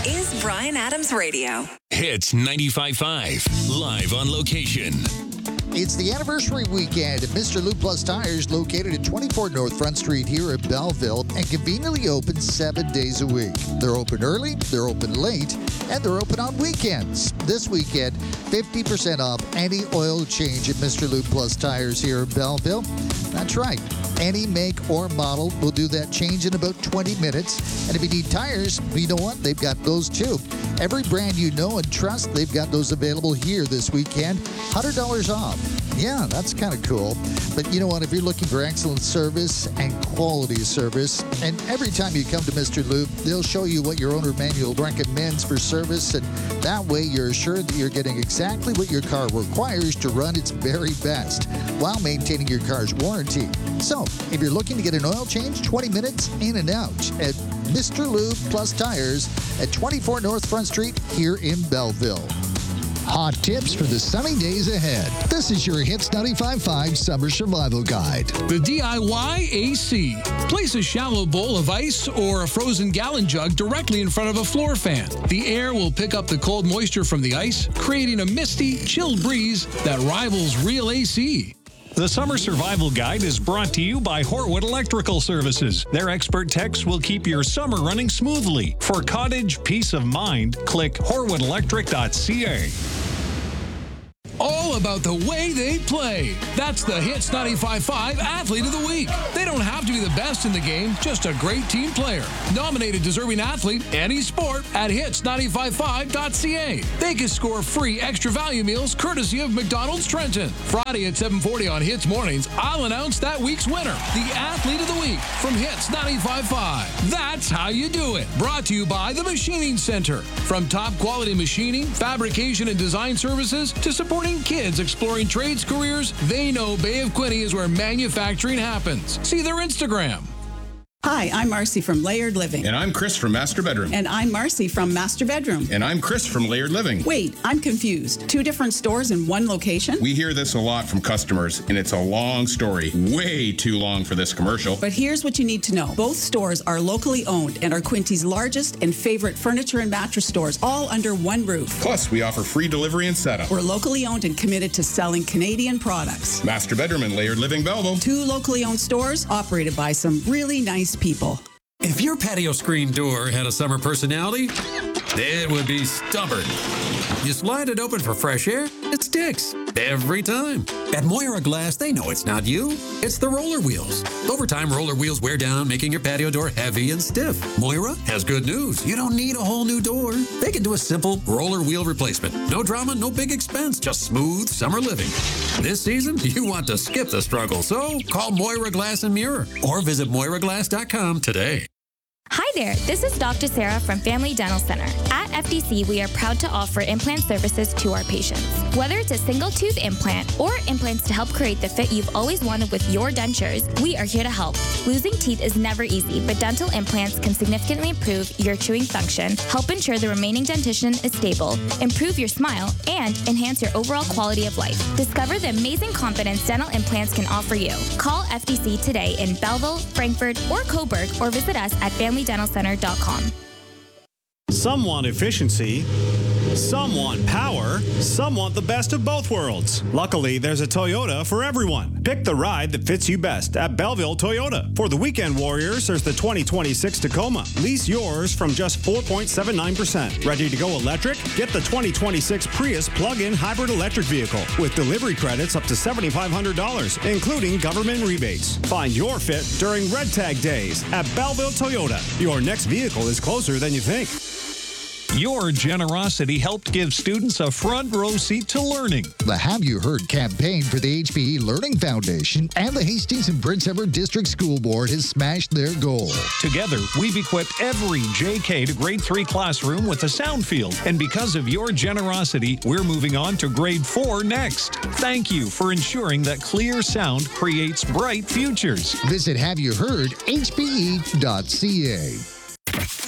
is Bryan Adams Radio. Hits 95.5, live on location. It's the anniversary weekend at Mr. Lube Plus Tires, located at 24 North Front Street here in Belleville, and conveniently open 7 days a week. They're open early, they're open late, and they're open on weekends. This weekend, 50% off any oil change at Mr. Lube Plus Tires here in Belleville. That's right. Any make or model will do that change in about 20 minutes. And if you need tires, you know what? They've got those too. Every brand you know and trust, they've got those available here this weekend. $100 off. Yeah, that's kind of cool. But you know what? If you're looking for excellent service and quality service, and every time you come to Mr. Lube, they'll show you what your owner manual recommends for service, and that way you're assured that you're getting exactly what your car requires to run its very best while maintaining your car's warranty. So, if you're looking to get an oil change, 20 minutes in and out at Mr. Lube Plus Tires at 24 North Front Street here in Belleville. Hot tips for the sunny days ahead. This is your Hits 95.5 Summer Survival Guide. The DIY AC. Place a shallow bowl of ice or a frozen gallon jug directly in front of a floor fan. The air will pick up the cold moisture from the ice, creating a misty, chilled breeze that rivals real AC. The Summer Survival Guide is brought to you by Horwood Electrical Services. Their expert techs will keep your summer running smoothly. For cottage peace of mind, click horwoodelectric.ca. All about the way they play. That's the Hits 95.5 Athlete of the Week. They don't have to be the best in the game, just a great team player. Nominated deserving athlete, any sport, at hits955.ca. They can score free extra value meals courtesy of McDonald's Trenton. Friday at 7:40 on Hits Mornings, I'll announce that week's winner, the Athlete of the Week from Hits 95.5. That's how you do it. Brought to you by the Machining Center. From top quality machining, fabrication, and design services to supporting kids exploring trades careers, they know Bay of Quinte is where manufacturing happens. See their Instagram. Hi, I'm Marcy from Layered Living. And I'm Chris from Master Bedroom. And I'm Marcy from Master Bedroom. And I'm Chris from Layered Living. Wait, I'm confused. 2 different stores in one location? We hear this a lot from customers, and it's a long story. Way too long for this commercial. But here's what you need to know. Both stores are locally owned and are Quinte's largest and favorite furniture and mattress stores, all under one roof. Plus, we offer free delivery and setup. We're locally owned and committed to selling Canadian products. Master Bedroom and Layered Living Belleville. 2 locally owned stores operated by some really nice people. If your patio screen door had a summer personality, it would be stubborn. You slide it open for fresh air, it sticks. Every time. At Moira Glass, they know it's not you. It's the roller wheels. Over time, roller wheels wear down, making your patio door heavy and stiff. Moira has good news. You don't need a whole new door. They can do a simple roller wheel replacement. No drama, no big expense, just smooth summer living. This season, you want to skip the struggle, so call Moira Glass and Mirror or visit MoiraGlass.com today. Hi there, this is Dr. Sarah from Family Dental Center. At FDC, we are proud to offer implant services to our patients. Whether it's a single tooth implant or implants to help create the fit you've always wanted with your dentures, we are here to help. Losing teeth is never easy, but dental implants can significantly improve your chewing function, help ensure the remaining dentition is stable, improve your smile, and enhance your overall quality of life. Discover the amazing confidence dental implants can offer you. Call FDC today in Belleville, Frankfort, or Coburg, or visit us at FamilyDentalCenter.com. Some want efficiency, some want power, some want the best of both worlds. Luckily, there's a Toyota for everyone. Pick the ride that fits you best at Belleville Toyota. For the weekend warriors, there's the 2026 Tacoma. Lease yours from just 4.79%. Ready to go electric? Get the 2026 Prius plug-in hybrid electric vehicle with delivery credits up to $7,500, including government rebates. Find your fit during Red Tag Days at Belleville Toyota. Your next vehicle is closer than you think. Your generosity helped give students a front row seat to learning. The Have You Heard campaign for the HPE Learning Foundation and the Hastings and Prince Edward District School Board has smashed their goal. Together, we've equipped every JK to grade 3 classroom with a sound field. And because of your generosity, we're moving on to grade 4 next. Thank you for ensuring that clear sound creates bright futures. Visit HaveYouHeardHPE.ca.